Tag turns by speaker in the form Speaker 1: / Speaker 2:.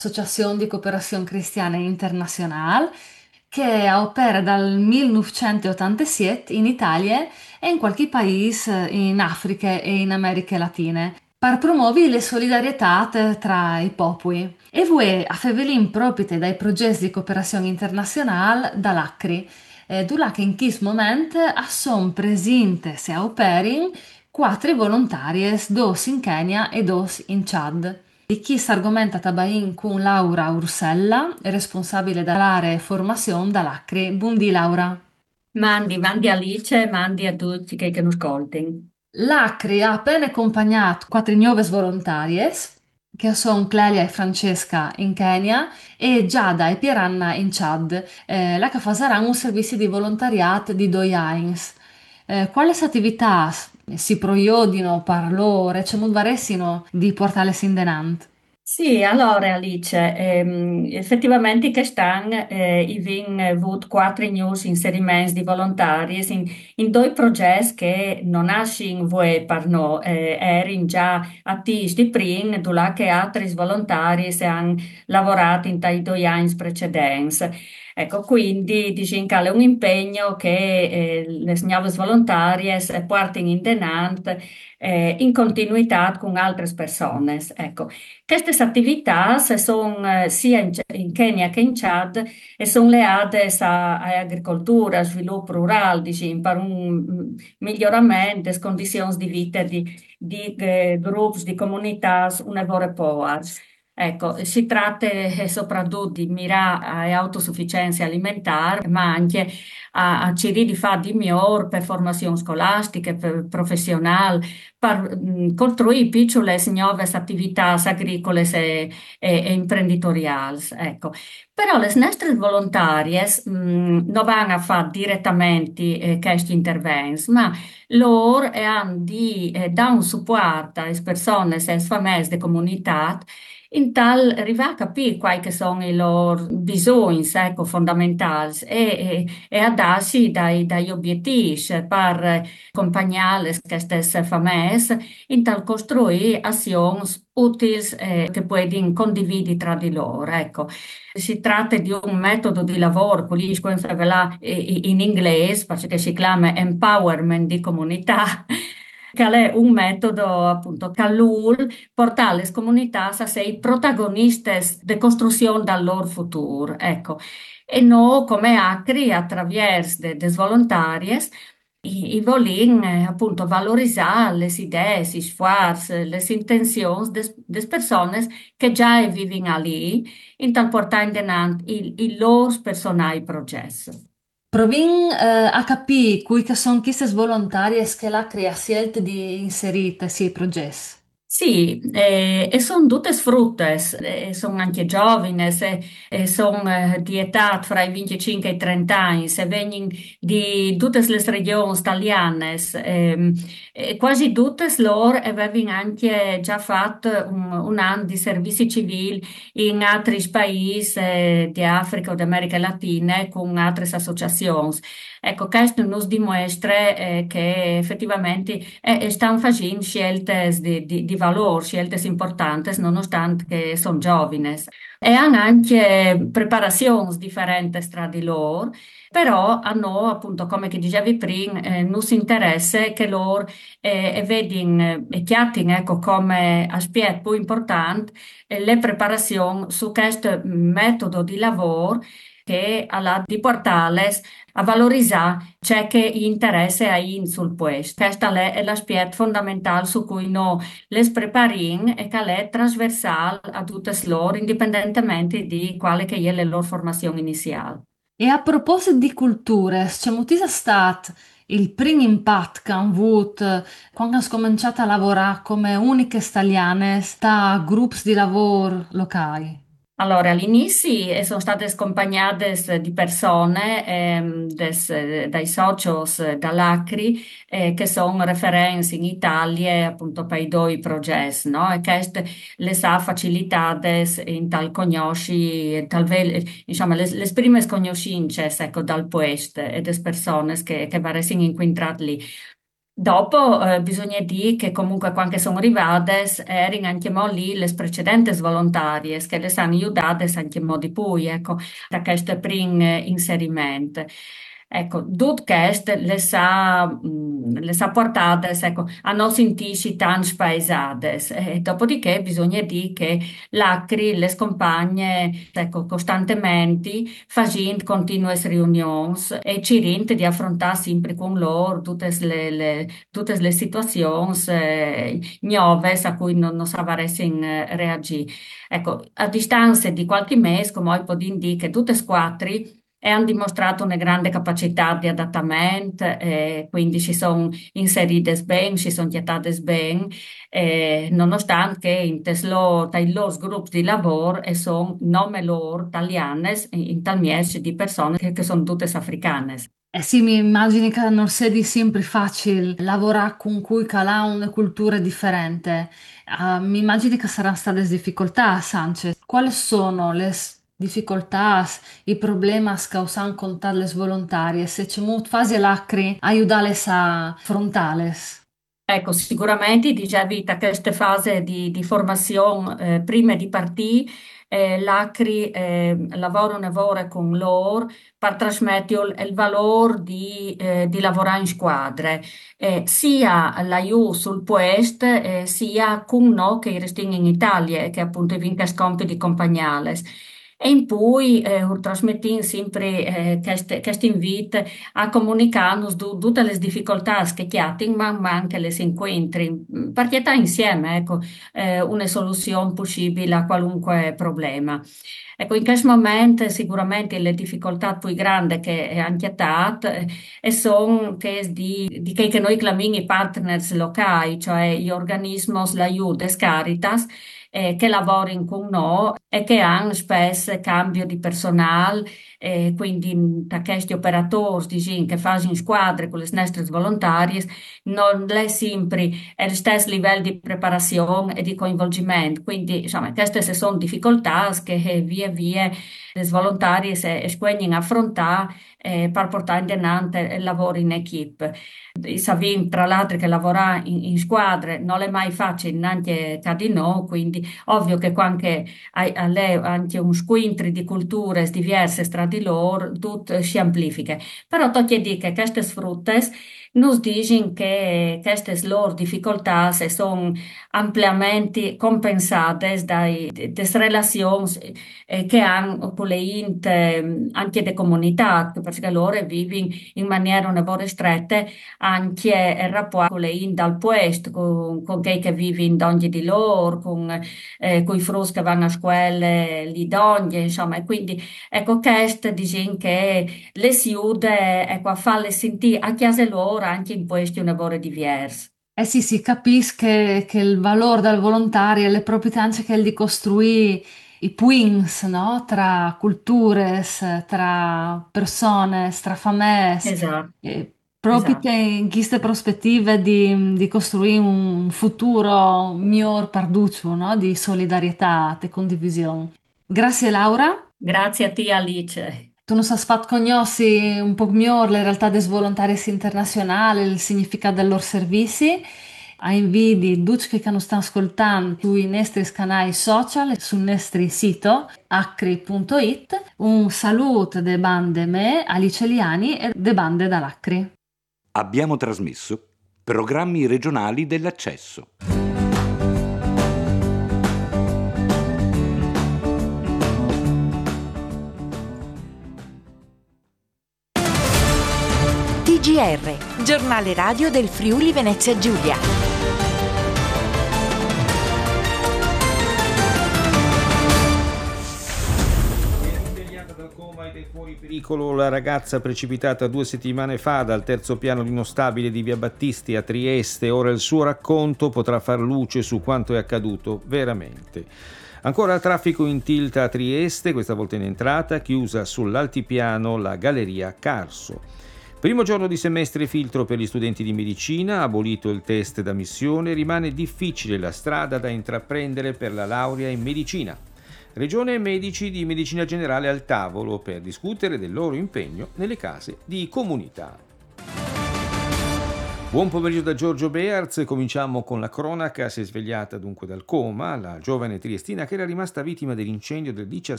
Speaker 1: Associazione di Cooperazione Cristiana Internazionale che opera dal 1987 in Italia e in qualche paese in Africa e in Americhe Latine per promuovere le solidarietà tra i popoli. E voi a Fevelin proprio dai progetti di cooperazione internazionale dall'ACRI, dove che in questo momento sono presenti se operin quattro volontarie, dos in Kenya e dos in Chad. Di chi si argomenta tabain con Laura Ursella, responsabile dell'area formazione dall'ACRI. Buondì Laura.
Speaker 2: Mandi Alice, mandi a tutti che non ascoltano.
Speaker 1: L'ACRI ha appena accompagnato quattro nuove volontarie, che sono Clelia e Francesca in Kenya e Giada e Pieranna in Chad, la che faranno un servizio di volontariato di 2 anni. Quali attività si proiodino per loro e come varessino di portare in denant?
Speaker 2: Sì, allora Alice, effettivamente quest'anno abbiamo avuto quattro nuovi inserimenti di volontari in due progetti che non nascono voi per noi, erano già attivi di prima, dove che altri volontari hanno lavorato in dai 2 anni precedenti. Ecco, quindi diciamo che è un impegno che le nuove volontarie portano in denant in continuità con altre persone. Ecco. Queste attività sono sia in Kenya che in Chad e sono legate all'agricoltura, al sviluppo rurale, diciamo, per un miglioramento delle condizioni di vita di gruppi, di comunità, una vera poa. Ecco, si tratta soprattutto di mirare all'autosufficienza alimentare, ma anche a cercare di fare di migliore per formazione scolastica, per professionale, per costruire piccole e nuove attività agricole e imprenditoriali. Ecco. Però le nostre volontarie non vanno a fare direttamente questi interventi, ma loro hanno di dare un supporto alle persone, alle famiglie, alle comunità in tal arrivare a capire quali che sono i loro bisogni, ecco, fondamentali e a darsi dagli obiettivi per accompagnare queste famiglie in tal costruire azioni utili che puoi condividere tra di loro. Ecco. Si tratta di un metodo di lavoro, quelli in inglese, perché si chiama empowerment di comunità, che è un metodo appunto che lui porta le comunità a essere protagoniste di costruzione del loro futuro. Ecco. E noi come ACRI, attraverso le volontarie, i volin appunto valorizzare le idee, gli sforzi, le intenzioni delle persone che già vivono lì, in tal portare in avanti i loro personali progetti.
Speaker 1: Provin a capire cui che sono queste volontarie che l'ACRI ha scelto di inserire nei progetti.
Speaker 2: Sì, e sono tutte sfrutte, sono anche giovani, sono di età fra i 25 e i 30 anni, se vengono di tutte le regioni italiane, e quasi tutte loro avevano anche già fatto un anno di servizi civili in altri paesi di Africa o di America Latina con altre associazioni. Ecco, questo nos dimostra che effettivamente stanno facendo scelte di valore, scelte importanti, nonostante che sono giovani. E hanno anche preparazioni differenti tra di loro, però a noi, appunto, come che dicevi prima, non si interessa che loro vedino e chiattino, ecco, come aspetto più importante le preparazioni su questo metodo di lavoro che ha di portarles a valorizzare ciò che interessa a in sul puesto. Questo è l'aspetto fondamentale su cui noi le prepariamo e che è trasversale a tutte loro, indipendentemente di quale che è la loro formazione iniziale.
Speaker 1: E a proposito di culture, c'è molto stato il primo impatto che hanno avuto quando hanno cominciato a lavorare come uniche italiane sta gruppi di lavoro locali?
Speaker 2: Allora, all'inizio sono state accompagnate di persone, dai socios dall'Acri, che sono referenze in Italia appunto per i due progetti, no? E queste le ha facilitate in tal conosci, diciamo, le prime conoscenze, ecco, dal puesto e delle persone che varessero incontrate lì. Dopo bisogna dire che comunque quando sono arrivate erano anche mo lì le precedenti volontarie che le hanno aiutate anche mo di più, ecco, da questo primo inserimento. Ecco, tutte queste le sa portate, ecco, a non sentirsi tan spaesate. E dopodiché bisogna dire che l'ACRI le scompagne, ecco, costantemente facendo continue riunioni e ci rinde di affrontare sempre con loro tutte le situazioni nuove a cui non sapresti reagire. Ecco, a distanza di qualche mese, come ho potuto dire, che tutte e quattro hanno dimostrato una grande capacità di adattamento, quindi si sono inserite bene, si sono gettate bene, nonostante che tra i loro gruppi di lavoro e sono nome loro italiane, in tal mese di persone che sono tutte africane.
Speaker 1: Eh sì, mi immagini che non sia di sempre facile lavorare con cui calà una cultura differente. Ah, mi immagini che saranno state difficoltà, Sanchez. Quali sono le difficoltà, i problemi che causan con tali volontarie? Se c'è molto fase lacri, aiutarles a affrontarles.
Speaker 2: Ecco, sicuramente dicevi da questa fase di formazione, prima di partire, l'ACRI lavora un lavoro con loro per trasmettere il valore di lavorare in squadre, sia l'aiuto sul posto, sia con noi che restiamo in Italia, che appunto vincono compiti compagnali. E in poi trasmettiamo sempre questo invito a comunicarnos tutte le difficoltà che abbiamo, ma anche le incontri, perché sta insieme, ecco, una soluzione possibile a qualunque problema. Ecco, in questo momento sicuramente le difficoltà più grandi che è anche state e sono che di che noi chiamiamo i partners locali, cioè gli organismi, l'aiuto, le Caritas, che lavorano con noi e che hanno spesso cambio di personale, quindi da questi operatori diciamo, che fanno in squadre con le nostre volontarie non è sempre lo stesso livello di preparazione e di coinvolgimento. Quindi, insomma, queste sono difficoltà che via via le volontarie squegnano affrontare per portare in avanti il lavoro in equipe. Sappiamo tra l'altro che lavorare in squadre non è mai facile neanche tra di noi, quindi ovvio che quando hai anche un squintri di culture diverse tra di loro, tutto si amplifica. Però tocca dire che queste sfrutte nos dicono che queste loro difficoltà sono ampiamente compensate dalle relazioni che hanno con le anche le comunità, perché loro vivono in maniera un po' stretta anche il rapporto con le int al puesto, con chi che vive in ogni di loro, con i frus che vanno a scuola lì d'ogni, insomma, e quindi ecco questo dicono che le si ude ecco, a farle sentire a casa loro anche in questi un lavoro diverso.
Speaker 1: Eh sì, sì, capisco che il valore del volontario è le proprietà anche che di costruire i puins, no? Tra culture, tra persone, tra famiglie,
Speaker 2: Esatto,
Speaker 1: proprio
Speaker 2: esatto.
Speaker 1: in queste prospettive di costruire un futuro miglior per tutti, no? Di solidarietà e condivisione. Grazie Laura.
Speaker 2: Grazie a te Alice.
Speaker 1: Tu non sai fatto conosci un po' meglio le realtà dei volontari internazionali, il significato dei loro servizi. A invidi tutti che non stanno ascoltando sui nostri canali social, sul nostro sito acri.it. Un saluto de bande me, Alice Liani e de bande dall'Acri.
Speaker 3: Abbiamo trasmesso programmi regionali dell'accesso.
Speaker 4: TGR, giornale radio del Friuli Venezia Giulia.
Speaker 5: Fuori pericolo la ragazza precipitata 2 settimane fa dal terzo piano di uno stabile di Via Battisti a Trieste. Ora il suo racconto potrà far luce su quanto è accaduto veramente. Ancora traffico in tilt a Trieste, questa volta in entrata, chiusa sull'altipiano la galleria Carso. Primo giorno di semestre filtro per gli studenti di medicina, abolito il test d'ammissione, rimane difficile la strada da intraprendere per la laurea in medicina. Regione e medici di medicina generale al tavolo per discutere del loro impegno nelle case di comunità. Buon pomeriggio da Giorgio Bearz, cominciamo con la cronaca. Si è svegliata dunque dal coma la giovane triestina che era rimasta vittima dell'incendio del 17